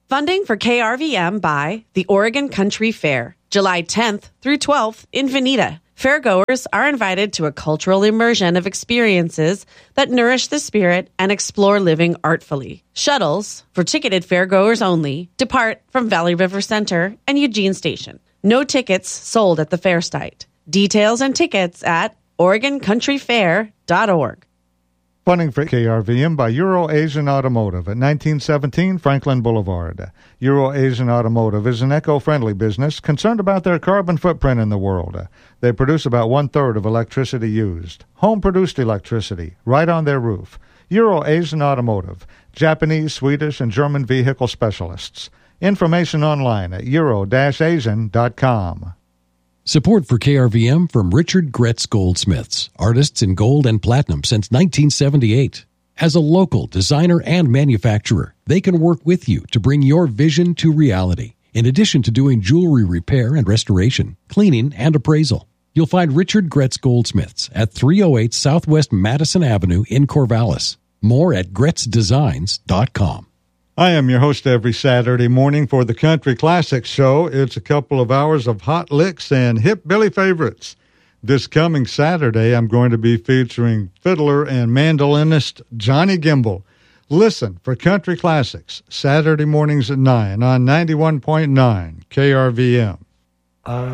Funding for KRVM by the Oregon Country Fair, July 10th through 12th in Veneta. Fairgoers are invited to a cultural immersion of experiences that nourish the spirit and explore living artfully. Shuttles, for ticketed fairgoers only, depart from Valley River Center and Eugene Station. No tickets sold at the fair site. Details and tickets at OregonCountryFair.org. Funding for KRVM by Euro-Asian Automotive at 1917 Franklin Boulevard. Euro-Asian Automotive is an eco-friendly business concerned about their carbon footprint in the world. They produce about one-third of electricity used. Home-produced electricity, right on their roof. Euro-Asian Automotive, Japanese, Swedish, and German vehicle specialists. Information online at euro-asian.com. Support for KRVM from Richard Gretz Goldsmiths, artists in gold and platinum since 1978. As a local designer and manufacturer, they can work with you to bring your vision to reality. In addition to doing jewelry repair and restoration, cleaning, and appraisal, you'll find Richard Gretz Goldsmiths at 308 Southwest Madison Avenue in Corvallis. More at GretzDesigns.com. I am your host every Saturday morning for the Country Classics Show. It's a couple of hours of hot licks and hip Billy favorites. This coming Saturday, I'm going to be featuring fiddler and mandolinist Johnny Gimble. Listen for Country Classics, Saturday mornings at 9 on 91.9 KRVM.